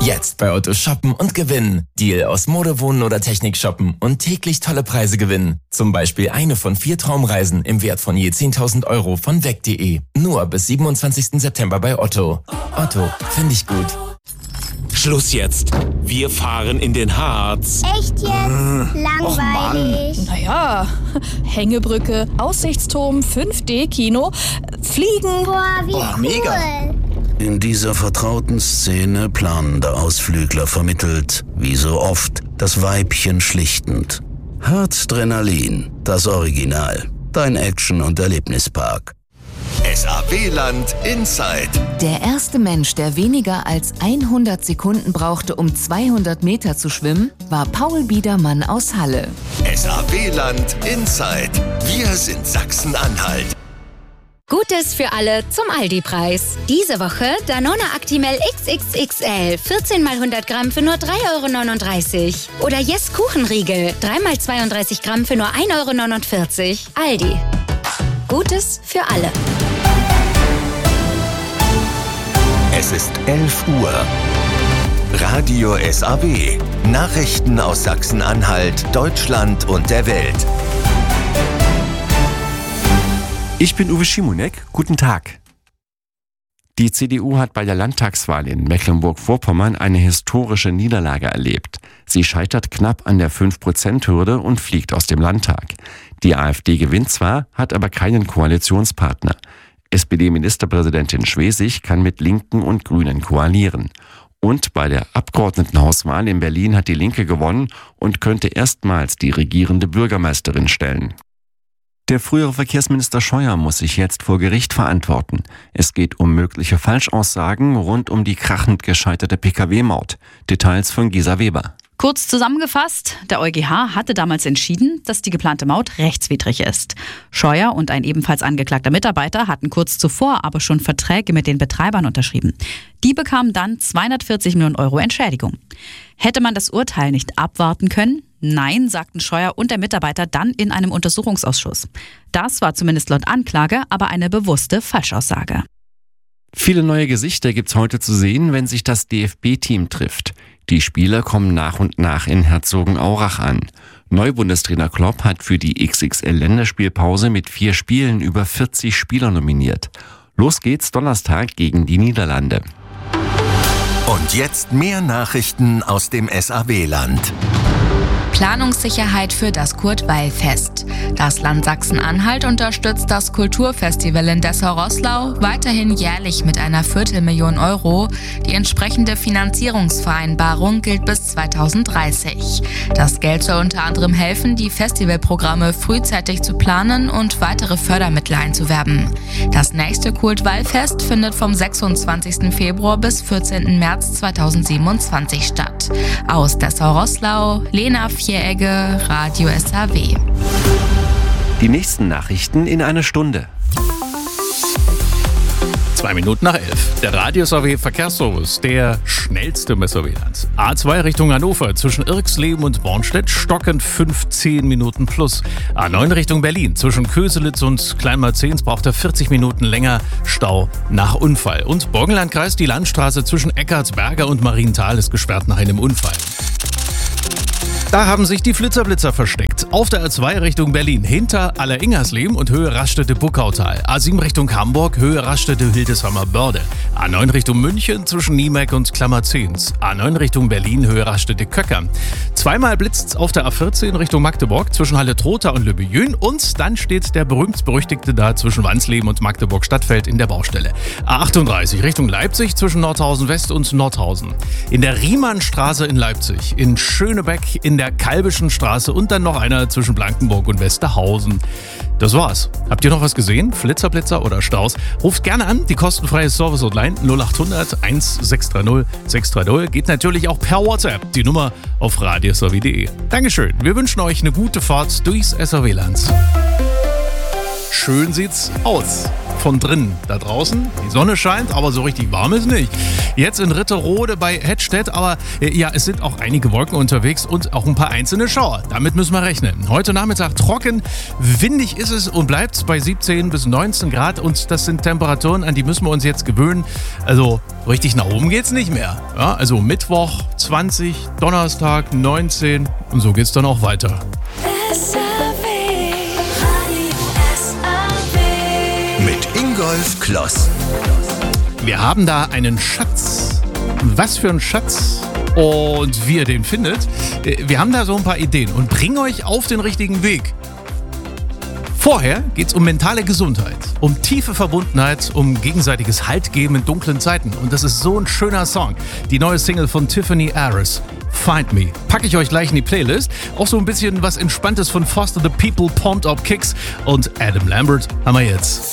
Jetzt bei Otto shoppen und gewinnen. Deal aus Mode, Wohnen oder Technik shoppen und täglich tolle Preise gewinnen. Zum Beispiel eine von 4 Traumreisen im Wert von je 10.000 Euro von weg.de. Nur bis 27. September bei Otto. Otto, finde ich gut. Schluss jetzt. Wir fahren in den Harz. Echt jetzt? Langweilig. Naja, Hängebrücke, Aussichtsturm, 5D-Kino, Fliegen. Boah, wie cool. Mega. In dieser vertrauten Szene planender Ausflügler vermittelt, wie so oft, das Weibchen schlichtend. Herzdrenalin, das Original. Dein Action- und Erlebnispark. SAW-Land Inside. Der erste Mensch, der weniger als 100 Sekunden brauchte, um 200 Meter zu schwimmen, war Paul Biedermann aus Halle. SAW-Land Inside. Wir sind Sachsen-Anhalt. Gutes für alle zum Aldi-Preis. Diese Woche Danone Actimel XXXL 14 mal 100 Gramm für nur 3,39 €. Oder Yes Kuchenriegel 3 mal 32 Gramm für nur 1,49 €. Aldi. Gutes für alle. Es ist 11 Uhr. Radio SAW. Nachrichten aus Sachsen-Anhalt, Deutschland und der Welt. Ich bin Uwe Schimonek. Guten Tag. Die CDU hat bei der Landtagswahl in Mecklenburg-Vorpommern eine historische Niederlage erlebt. Sie scheitert knapp an der 5%-Hürde und fliegt aus dem Landtag. Die AfD gewinnt zwar, hat aber keinen Koalitionspartner. SPD-Ministerpräsidentin Schwesig kann mit Linken und Grünen koalieren. Und bei der Abgeordnetenhauswahl in Berlin hat die Linke gewonnen und könnte erstmals die regierende Bürgermeisterin stellen. Der frühere Verkehrsminister Scheuer muss sich jetzt vor Gericht verantworten. Es geht um mögliche Falschaussagen rund um die krachend gescheiterte Pkw-Maut. Details von Gisa Weber. Kurz zusammengefasst, der EuGH hatte damals entschieden, dass die geplante Maut rechtswidrig ist. Scheuer und ein ebenfalls angeklagter Mitarbeiter hatten kurz zuvor aber schon Verträge mit den Betreibern unterschrieben. Die bekamen dann 240 Millionen Euro Entschädigung. Hätte man das Urteil nicht abwarten können? Nein, sagten Scheuer und der Mitarbeiter dann in einem Untersuchungsausschuss. Das war zumindest laut Anklage aber eine bewusste Falschaussage. Viele neue Gesichter gibt's heute zu sehen, wenn sich das DFB-Team trifft. Die Spieler kommen nach und nach in Herzogenaurach an. Neubundestrainer Klopp hat für die XXL-Länderspielpause mit 4 Spielen über 40 Spieler nominiert. Los geht's Donnerstag gegen die Niederlande. Und jetzt mehr Nachrichten aus dem SAW-Land. Planungssicherheit für das Kurt-Weil-Fest. Das Land Sachsen-Anhalt unterstützt das Kulturfestival in Dessau-Roßlau weiterhin jährlich mit einer 250.000 Euro. Die entsprechende Finanzierungsvereinbarung gilt bis 2030. Das Geld soll unter anderem helfen, die Festivalprogramme frühzeitig zu planen und weitere Fördermittel einzuwerben. Das nächste Kurt-Weil-Fest findet vom 26. Februar bis 14. März 2027 statt. Aus Dessau-Roßlau, Lena Vieregge, Radio SAW. Die nächsten Nachrichten in einer Stunde. 11:02. Der Radio SAW Verkehrsservice, der schnellste im SAW-Land. A2 Richtung Hannover zwischen Irxleben und Bornstedt stockend 15 Minuten plus. A9 Richtung Berlin zwischen Köselitz und Kleinmarzens braucht er 40 Minuten länger Stau nach Unfall. Und Burgenlandkreis, die Landstraße zwischen Eckartsberger und Marienthal ist gesperrt nach einem Unfall. Da haben sich die Flitzer-Blitzer versteckt. Auf der A2 Richtung Berlin hinter Alleringersleben und Höhe Raststätte-Buckautal. A7 Richtung Hamburg, Höhe Raststätte-Hildesheimer-Börde. A9 Richtung München zwischen Niemeck und Klammerzens. A9 Richtung Berlin, Höhe Raststätte-Köckern. Zweimal blitzt's auf der A14 Richtung Magdeburg zwischen Halle-Trotha und Lübejün. Und dann steht der berühmt-berüchtigte da zwischen Wansleben und Magdeburg-Stadtfeld in der Baustelle. A38 Richtung Leipzig zwischen Nordhausen West und Nordhausen. In der Riemannstraße in Leipzig. In Schönebeck in der Kalbischen Straße und dann noch einer zwischen Blankenburg und Westerhausen. Das war's. Habt ihr noch was gesehen? Flitzer, Blitzer oder Staus? Ruft gerne an, die kostenfreie Service-Hotline 0800 1630 630. Geht natürlich auch per WhatsApp. Die Nummer auf radiosaw.de. Dankeschön. Wir wünschen euch eine gute Fahrt durchs SAW-Land. Schön sieht's aus. von drinnen. Da draußen, die Sonne scheint, aber so richtig warm ist nicht. Jetzt in Ritterode bei Hettstedt, aber ja, es sind auch einige Wolken unterwegs und auch ein paar einzelne Schauer. Damit müssen wir rechnen. Heute Nachmittag trocken, windig ist es und bleibt bei 17 bis 19 Grad und das sind Temperaturen, an die müssen wir uns jetzt gewöhnen. Also richtig nach oben geht's nicht mehr. Ja, also Mittwoch 20, Donnerstag 19 und so geht's dann auch weiter. Mit Ingolf Kloss. Wir haben da einen Schatz. Was für ein Schatz und wie ihr den findet. Wir haben da so ein paar Ideen und bringen euch auf den richtigen Weg. Vorher geht es um mentale Gesundheit, um tiefe Verbundenheit, um gegenseitiges Haltgeben in dunklen Zeiten. Und das ist so ein schöner Song. Die neue Single von Tiffany Harris, Find Me. Packe ich euch gleich in die Playlist. Auch so ein bisschen was Entspanntes von Foster the People, Pumped Up Kicks und Adam Lambert haben wir jetzt.